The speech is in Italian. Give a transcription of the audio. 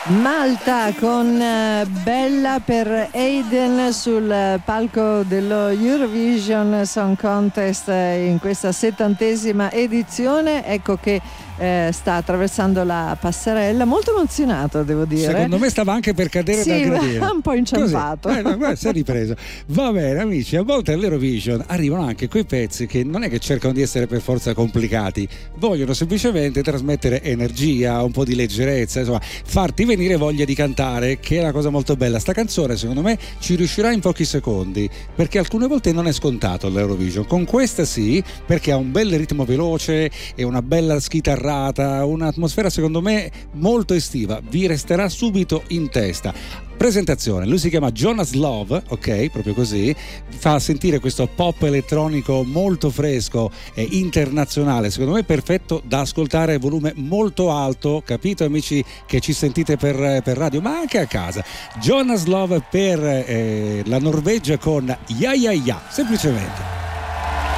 Malta con Bella per Hayden sul palco dello Eurovision Song Contest in questa 70ª edizione. Ecco che sta attraversando la passerella, molto emozionato, devo dire. Secondo me stava anche per cadere dal gradino. Un po' inciampato. No, si è ripreso. Va bene, amici, a volte all'Eurovision arrivano anche quei pezzi che non è che cercano di essere per forza complicati, vogliono semplicemente trasmettere energia, un po' di leggerezza, insomma, farti venire voglia di cantare, che è una cosa molto bella. Sta canzone, secondo me, ci riuscirà in pochi secondi, perché alcune volte non è scontato l'Eurovision. Con questa sì, perché ha un bel ritmo veloce e una bella schitarrata, un'atmosfera secondo me molto estiva, vi resterà subito in testa. Presentazione, lui si chiama Jonas Love, ok, proprio così, fa sentire questo pop elettronico molto fresco e internazionale, secondo me perfetto da ascoltare a volume molto alto, capito amici che ci sentite per radio, ma anche a casa. Jonas Love per la Norvegia con Ya Ya Ya, semplicemente.